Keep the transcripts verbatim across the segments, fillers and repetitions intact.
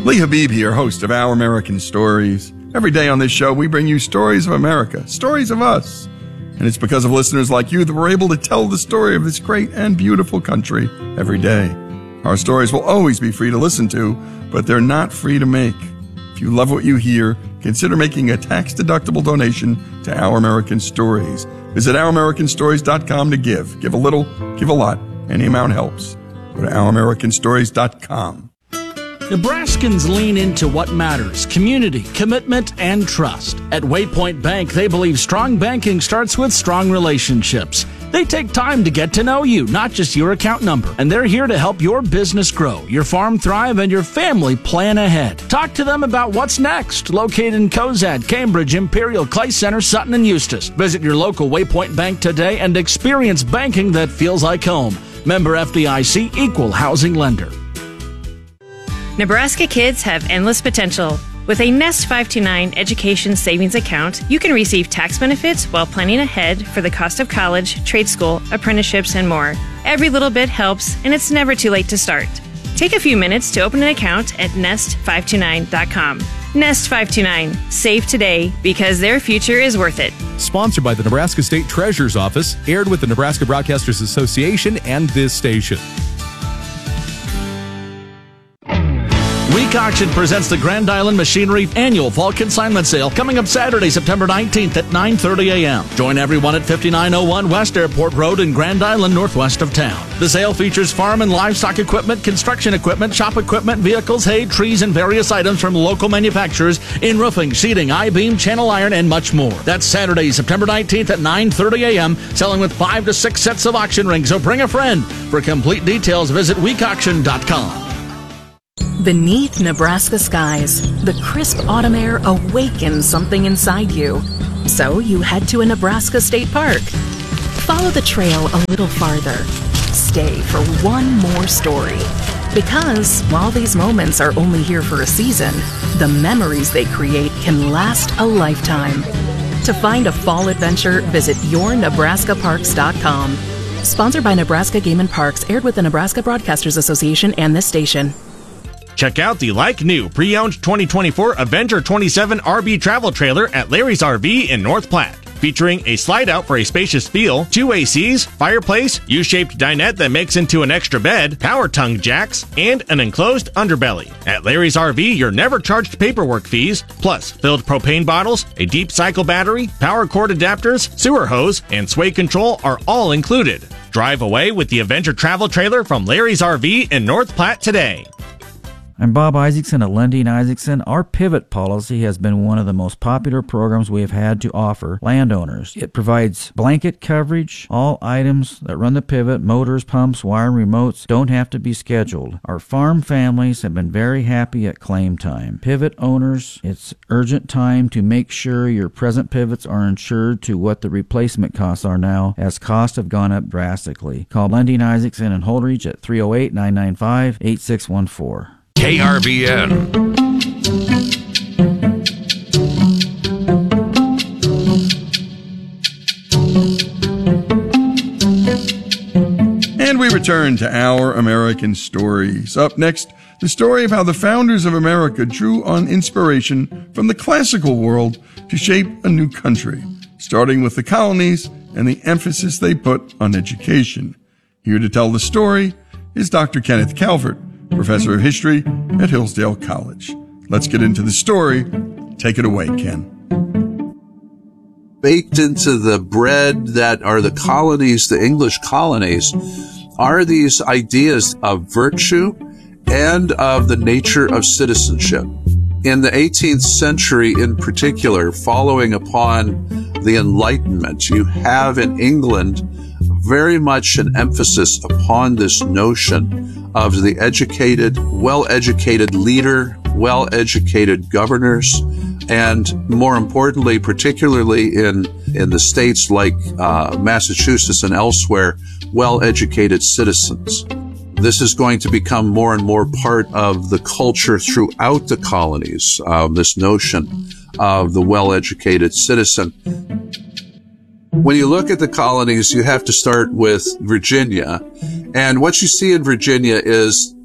Lee Habib here, host of Our American Stories. Every day on this show, we bring you stories of America, stories of us. And it's because of listeners like you that we're able to tell the story of this great and beautiful country every day. Our stories will always be free to listen to, but they're not free to make. If you love what you hear, consider making a tax-deductible donation to Our American Stories. Visit our american stories dot com to give. Give a little, give a lot. Any amount helps. Go to our american stories dot com. Nebraskans lean into what matters: community, commitment, and trust. At Waypoint Bank, they believe strong banking starts with strong relationships. They take time to get to know you, not just your account number. And they're here to help your business grow, your farm thrive, and your family plan ahead. Talk to them about what's next. Located in Cozad, Cambridge, Imperial, Clay Center, Sutton, and Eustis. Visit your local Waypoint Bank today and experience banking that feels like home. Member F D I C, Equal Housing Lender. Nebraska kids have endless potential. With a Nest five two nine Education Savings Account, you can receive tax benefits while planning ahead for the cost of college, trade school, apprenticeships, and more. Every little bit helps, and it's never too late to start. Take a few minutes to open an account at nest five two nine dot com. Nest five two nine. Save today, because their future is worth it. Sponsored by the Nebraska State Treasurer's Office, aired with the Nebraska Broadcasters Association and this station. Week Auction presents the Grand Island Machinery Annual Fall Consignment Sale coming up Saturday, September nineteenth at nine thirty a.m. Join everyone at fifty-nine oh one West Airport Road in Grand Island, northwest of town. The sale features farm and livestock equipment, construction equipment, shop equipment, vehicles, hay, trees, and various items from local manufacturers in roofing, sheeting, I-beam, channel iron, and much more. That's Saturday, September nineteenth at nine thirty a.m., selling with five to six sets of auction rings, so bring a friend. For complete details, visit week auction dot com. Beneath Nebraska skies, the crisp autumn air awakens something inside you. So you head to a Nebraska state park. Follow the trail a little farther. Stay for one more story. Because while these moments are only here for a season, the memories they create can last a lifetime. To find a fall adventure, visit your nebraska parks dot com. Sponsored by Nebraska Game and Parks, aired with the Nebraska Broadcasters Association and this station. Check out the like-new pre-owned twenty twenty-four Avenger twenty-seven R V travel trailer at Larry's R V in North Platte. Featuring a slide-out for a spacious feel, two A Cs, fireplace, U-shaped dinette that makes into an extra bed, power tongue jacks, and an enclosed underbelly. At Larry's R V, you're never charged paperwork fees, plus filled propane bottles, a deep cycle battery, power cord adapters, sewer hose, and sway control are all included. Drive away with the Avenger travel trailer from Larry's R V in North Platte today. I'm Bob Isaacson at Lundy and Isaacson. Our Pivot policy has been one of the most popular programs we have had to offer landowners. It provides blanket coverage. All items that run the Pivot, motors, pumps, wire, and remotes, don't have to be scheduled. Our farm families have been very happy at claim time. Pivot owners, it's urgent time to make sure your present pivots are insured to what the replacement costs are now, as costs have gone up drastically. Call Lundy and Isaacson in Holdridge at three oh eight, nine nine five, eight six one four. K R V N. And we return to Our American Stories. Up next, the story of how the founders of America drew on inspiration from the classical world to shape a new country, starting with the colonies and the emphasis they put on education. Here to tell the story is Doctor Kenneth Calvert, Professor of History at Hillsdale College. Let's get into the story. Take it away, Ken. Baked into the bread that are the colonies, the English colonies, are these ideas of virtue and of the nature of citizenship. In the eighteenth century in particular, following upon the Enlightenment, you have in England very much an emphasis upon this notion of the educated, well-educated leader, well-educated governors, and more importantly, particularly in, in the states like uh, Massachusetts and elsewhere, well-educated citizens. This is going to become more and more part of the culture throughout the colonies, uh, this notion of the well-educated citizen. When you look at the colonies, you have to start with Virginia. And what you see in Virginia is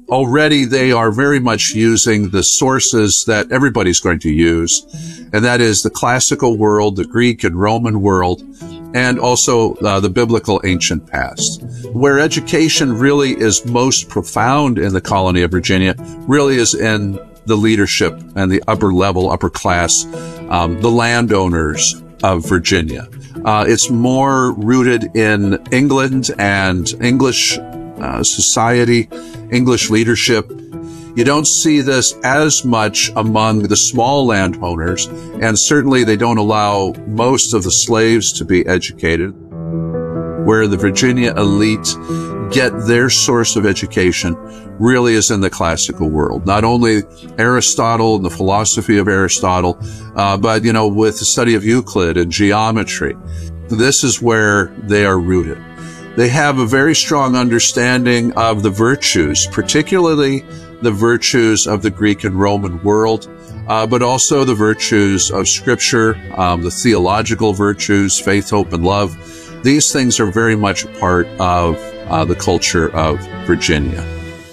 already they are very much using the sources that everybody's going to use, and that is the classical world, the Greek and Roman world, and also uh, the biblical ancient past. Where education really is most profound in the colony of Virginia really is in the leadership and the upper level, upper class, um, the landowners of Virginia. Uh, it's more rooted in England and English uh, society, English leadership. You don't see this as much among the small landowners, and certainly they don't allow most of the slaves to be educated. Where the Virginia elite get their source of education really is in the classical world. Not only Aristotle and the philosophy of Aristotle, uh, but, you know, with the study of Euclid and geometry. This is where they are rooted. They have a very strong understanding of the virtues, particularly the virtues of the Greek and Roman world, uh, but also the virtues of Scripture, um, the theological virtues, faith, hope, and love. These things are very much a part of uh, the culture of Virginia.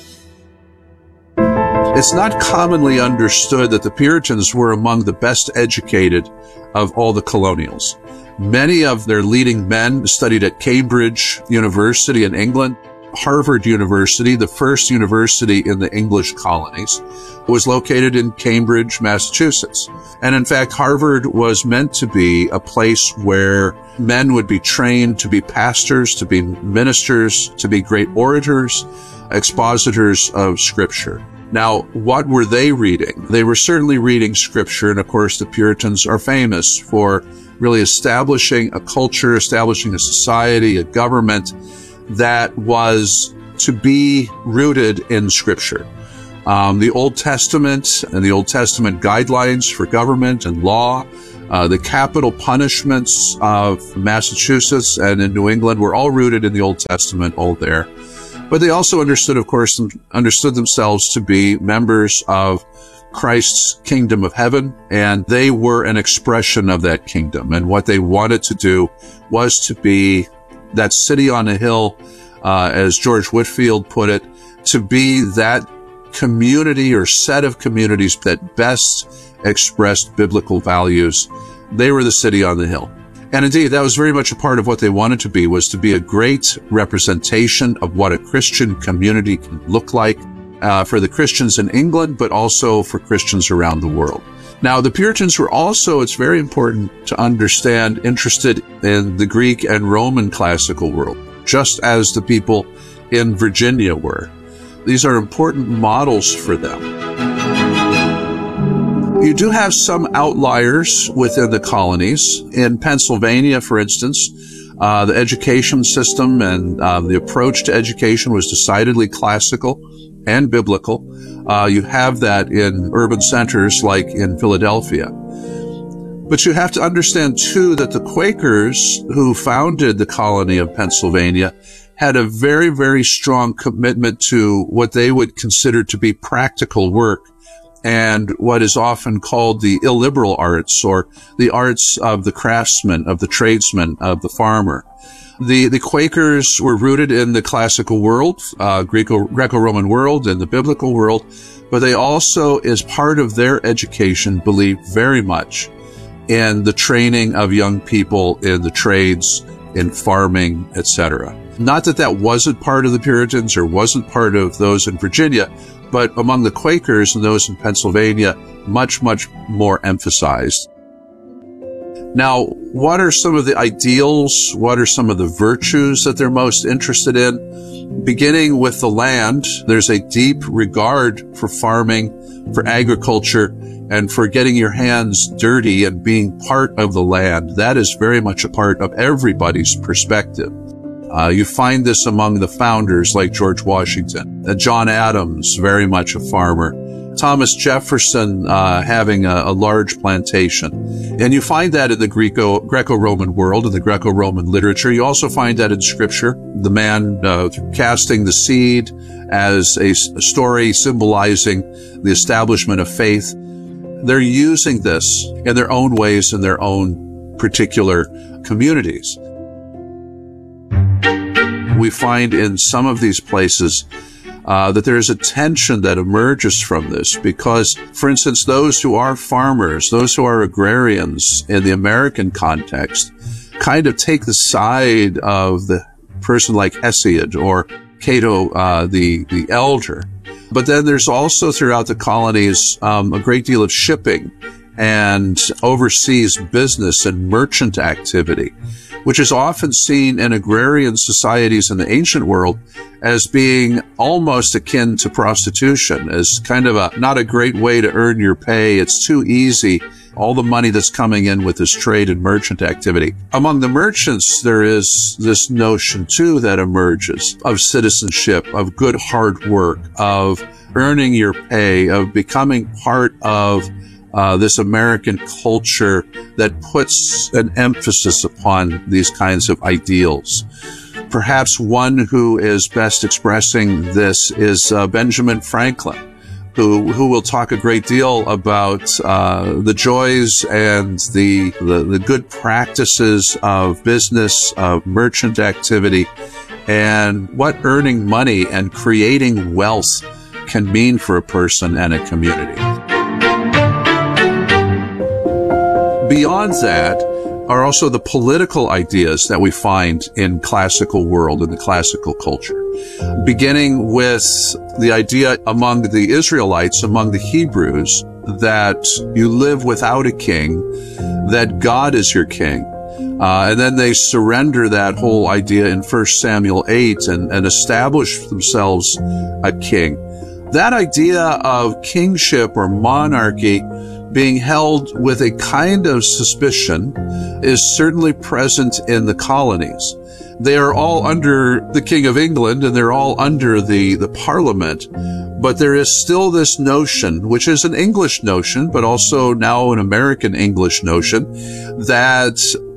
It's not commonly understood that the Puritans were among the best educated of all the colonials. Many of their leading men studied at Cambridge University in England. Harvard University, the first university in the English colonies, was located in Cambridge, Massachusetts. And in fact, Harvard was meant to be a place where men would be trained to be pastors, to be ministers, to be great orators, expositors of Scripture. Now, what were they reading? They were certainly reading Scripture, and of course the Puritans are famous for really establishing a culture, establishing a society, a government that was to be rooted in Scripture. Um, the Old Testament and the Old Testament guidelines for government and law, uh, the capital punishments of Massachusetts and in New England were all rooted in the Old Testament, all there. But they also understood, of course, understood themselves to be members of Christ's kingdom of heaven, and they were an expression of that kingdom. And what they wanted to do was to be that city on a hill, uh, as George Whitefield put it, to be that community or set of communities that best expressed biblical values. They were the city on the hill. And indeed, that was very much a part of what they wanted to be, was to be a great representation of what a Christian community can look like, uh, for the Christians in England, but also for Christians around the world. Now, the Puritans were also, it's very important to understand, interested in the Greek and Roman classical world, just as the people in Virginia were. These are important models for them. You do have some outliers within the colonies. In Pennsylvania, for instance, uh, the education system and uh, the approach to education was decidedly classical and biblical. Uh, you have that in urban centers like in Philadelphia. But you have to understand, too, that the Quakers who founded the colony of Pennsylvania had a very, very strong commitment to what they would consider to be practical work and what is often called the illiberal arts, or the arts of the craftsman, of the tradesman, of the farmer. The, the Quakers were rooted in the classical world, uh, Greco, Greco-Roman world and the biblical world, but they also, as part of their education, believed very much in the training of young people in the trades, in farming, et cetera. Not that that wasn't part of the Puritans or wasn't part of those in Virginia, but among the Quakers and those in Pennsylvania, much, much more emphasized. Now, what are some of the ideals? What are some of the virtues that they're most interested in? Beginning with the land, there's a deep regard for farming, for agriculture, and for getting your hands dirty and being part of the land. That is very much a part of everybody's perspective. Uh, you find this among the founders like George Washington, uh, John Adams, very much a farmer, Thomas Jefferson uh, having a, a large plantation. And you find that in the Greco, Greco-Roman world, in the Greco-Roman literature. You also find that in Scripture, the man uh, casting the seed as a, a story symbolizing the establishment of faith. They're using this in their own ways in their own particular communities. We find in some of these places uh, that there is a tension that emerges from this because, for instance, those who are farmers, those who are agrarians in the American context, kind of take the side of the person like Hesiod or Cato uh, the, the Elder. But then there's also throughout the colonies um, a great deal of shipping and overseas business and merchant activity, which is often seen in agrarian societies in the ancient world as being almost akin to prostitution, as kind of a not a great way to earn your pay. It's too easy. All the money that's coming in with this trade and merchant activity. Among the merchants, there is this notion, too, that emerges of citizenship, of good hard work, of earning your pay, of becoming part of uh, this American culture that puts an emphasis upon these kinds of ideals. Perhaps one who is best expressing this is uh, Benjamin Franklin, who who will talk a great deal about uh, the joys and the, the the good practices of business, of merchant activity, and what earning money and creating wealth can mean for a person and a community. Beyond that are also the political ideas that we find in classical world, in the classical culture, beginning with the idea among the Israelites, among the Hebrews, that you live without a king, that God is your king. Uh, and then they surrender that whole idea in First Samuel eight and, and establish themselves a king. That idea of kingship or monarchy being held with a kind of suspicion is certainly present in the colonies. They are all under the King of England and they're all under the, the Parliament, but there is still this notion, which is an English notion, but also now an American English notion, that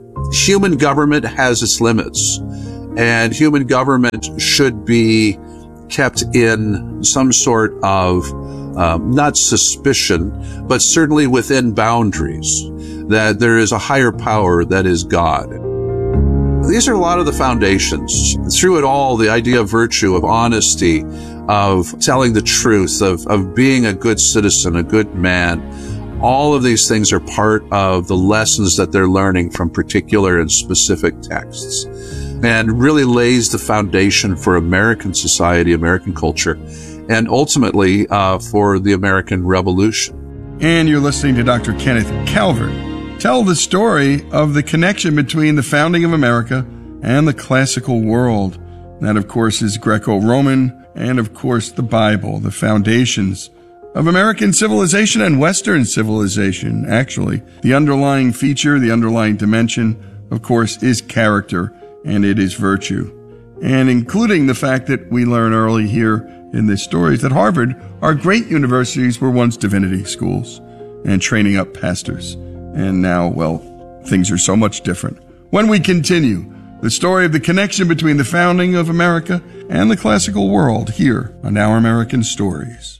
human government has its limits and human government should be kept in some sort of Um, not suspicion, but certainly within boundaries, that there is a higher power that is God. These are a lot of the foundations. Through it all, the idea of virtue, of honesty, of telling the truth, of, of being a good citizen, a good man, all of these things are part of the lessons that they're learning from particular and specific texts, and really lays the foundation for American society, American culture, and ultimately uh, for the American Revolution. And you're listening to Doctor Kenneth Calvert tell the story of the connection between the founding of America and the classical world. That, of course, is Greco-Roman and, of course, the Bible, the foundations of American civilization and Western civilization, actually. The underlying feature, the underlying dimension, of course, is character, and it is virtue. And including the fact that we learn early here in this story is that Harvard, our great universities, were once divinity schools and training up pastors. And now, well, things are so much different. When we continue the story of the connection between the founding of America and the classical world here on Our American Stories.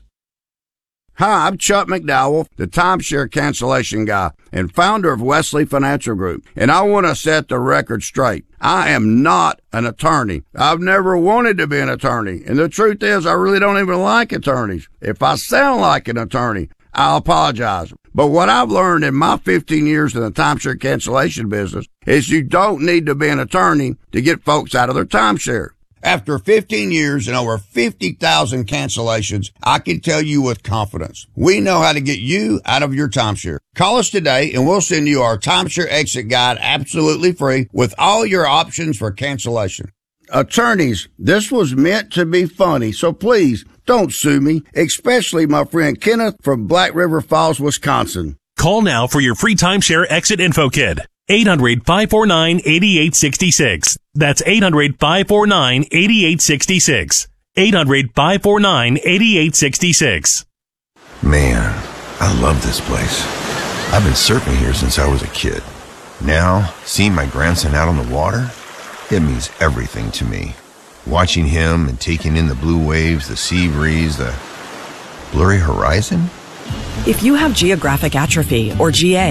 Hi, I'm Chuck McDowell, the timeshare cancellation guy and founder of Wesley Financial Group, and I want to set the record straight. I am not an attorney. I've never wanted to be an attorney, and the truth is I really don't even like attorneys. If I sound like an attorney, I'll apologize. But what I've learned in my fifteen years in the timeshare cancellation business is you don't need to be an attorney to get folks out of their timeshare. After fifteen years and over fifty thousand cancellations, I can tell you with confidence, we know how to get you out of your timeshare. Call us today and we'll send you our timeshare exit guide absolutely free with all your options for cancellation. Attorneys, this was meant to be funny, so please don't sue me, especially my friend Kenneth from Black River Falls, Wisconsin. Call now for your free timeshare exit info kit. eight hundred, five four nine, eight eight six six. That's eight hundred, five four nine, eight eight six six. eight hundred, five four nine, eight eight six six. Man, I love this place. I've been surfing here since I was a kid. Now, seeing my grandson out on the water, it means everything to me. Watching him and taking in the blue waves, the sea breeze, the blurry horizon. If you have geographic atrophy, or G A,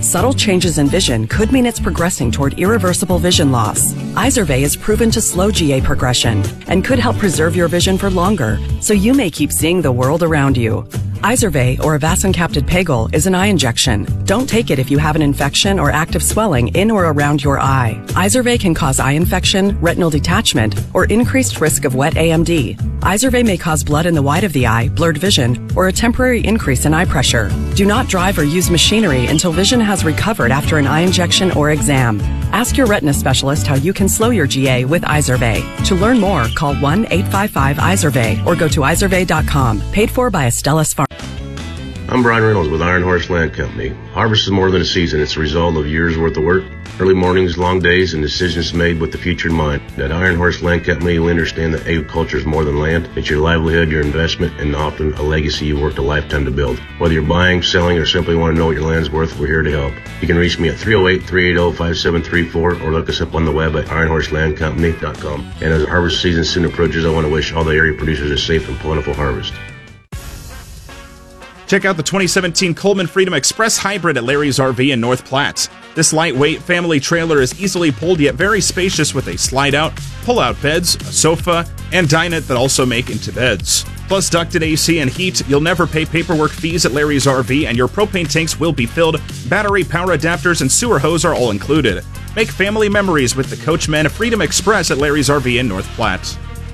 Subtle changes in vision could mean it's progressing toward irreversible vision loss. Izervay is proven to slow G A progression and could help preserve your vision for longer, so you may keep seeing the world around you. Izervay, or avacincaptad pegol, is an eye injection. Don't take it if you have an infection or active swelling in or around your eye. Izervay can cause eye infection, retinal detachment, or increased risk of wet A M D. Izervay may cause blood in the white of the eye, blurred vision, or a temporary increase in eye pressure. Do not drive or use machinery until vision has recovered after an eye injection or exam. Ask your retina specialist how you can slow your G A with Izervay. To learn more, call one eight five five Izervay or go to izervay dot com. Paid for by Astellas Pharma. I'm Brian Reynolds with Iron Horse Land Company. Harvest is more than a season. It's a result of years' worth of work, early mornings, long days, and decisions made with the future in mind. At Iron Horse Land Company, we understand that agriculture is more than land. It's your livelihood, your investment, and often a legacy you worked a lifetime to build. Whether you're buying, selling, or simply want to know what your land's worth, we're here to help. You can reach me at three oh eight, three eight zero, five seven three four or look us up on the web at iron horse land company dot com. And as harvest season soon approaches, I want to wish all the area producers a safe and plentiful harvest. Check out the twenty seventeen Coleman Freedom Express Hybrid at Larry's R V in North Platte. This lightweight family trailer is easily pulled yet very spacious with a slide-out, pull-out beds, a sofa, and dinette that also make into beds. Plus ducted A C and heat. You'll never pay paperwork fees at Larry's R V, and your propane tanks will be filled. Battery, power adapters, and sewer hose are all included. Make family memories with the Coachmen Freedom Express at Larry's R V in North Platte.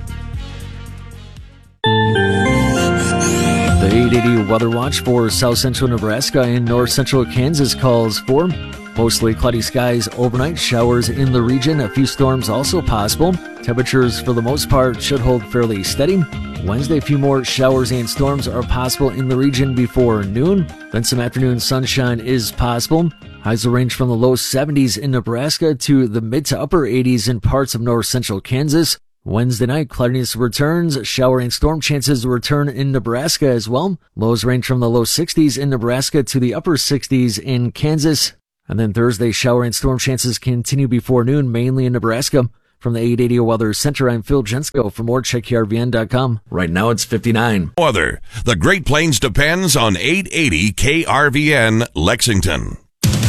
The eight eighty Weather Watch for south central Nebraska and north central Kansas calls for mostly cloudy skies overnight, showers in the region, a few storms also possible. Temperatures for the most part should hold fairly steady. Wednesday, a few more showers and storms are possible in the region before noon. Then some afternoon sunshine is possible. Highs will range from the low seventies in Nebraska to the mid to upper eighties in parts of north central Kansas. Wednesday night, cloudiness returns. Shower and storm chances return in Nebraska as well. Lows range from the low sixties in Nebraska to the upper sixties in Kansas. And then Thursday, shower and storm chances continue before noon, mainly in Nebraska. From the eight eighty Weather Center, I'm Phil Jensko. For more, check R V N dot com. Right now, it's fifty-nine. Weather. The Great Plains depends on eight eighty K R V N Lexington.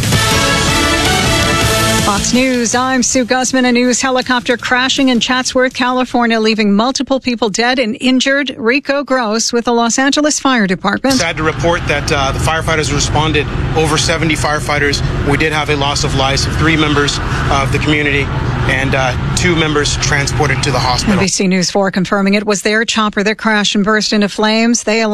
Fox News, I'm Sue Guzman. A news helicopter crashing in Chatsworth, California, leaving multiple people dead and injured. Rico Gross with the Los Angeles Fire Department. Sad to report that uh, the firefighters responded, over seventy firefighters. We did have a loss of lives of three members of the community and uh, two members transported to the hospital. N B C News four confirming it was their chopper that crashed and burst into flames. They